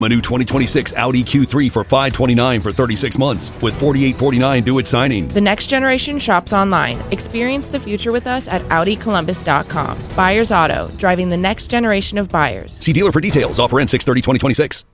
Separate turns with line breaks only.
A new 2026 Audi Q3 for $529 for 36 months with $4,849 due at signing.
The next generation shops online. Experience the future with us at AudiColumbus.com. Buyers Auto, driving the next generation of buyers.
See dealer for details. Offer ends 6/30/2026.